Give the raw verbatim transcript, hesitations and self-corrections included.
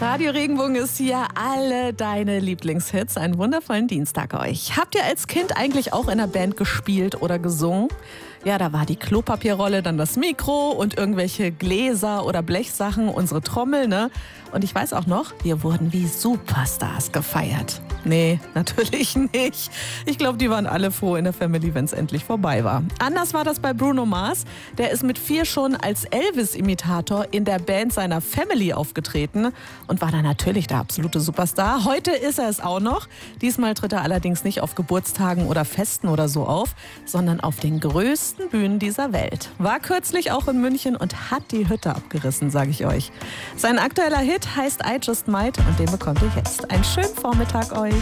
Radio Regenbogen ist hier, alle deine Lieblingshits. Einen wundervollen Dienstag euch. Habt ihr als Kind eigentlich auch in der Band gespielt oder gesungen? Ja, da war die Klopapierrolle, dann das Mikro und irgendwelche Gläser oder Blechsachen, unsere Trommel, ne? Und ich weiß auch noch, wir wurden wie Superstars gefeiert. Nee, natürlich nicht. Ich glaube, die waren alle froh in der Family, wenn es endlich vorbei war. Anders war das bei Bruno Mars. Der ist mit vier schon als Elvis-Imitator in der Band seiner Family aufgetreten und war dann natürlich der absolute Superstar. Heute ist er es auch noch. Diesmal tritt er allerdings nicht auf Geburtstagen oder Festen oder so auf, sondern auf den größten Bühnen dieser Welt. War kürzlich auch in München und hat die Hütte abgerissen, sage ich euch. Sein aktueller Hit heißt I Just Might und den bekommt ihr jetzt. Einen schönen Vormittag euch.